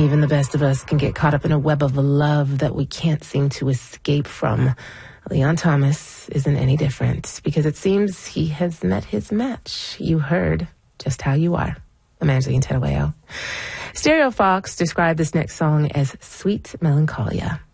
Even the best of us can get caught up in a web of love that we can't seem to escape from. Leon Thomas isn't any different, because it seems he has met his match. You heard Just How You Are. I'm Angeline Tedaweo. Stereo Fox described this next song as sweet melancholia.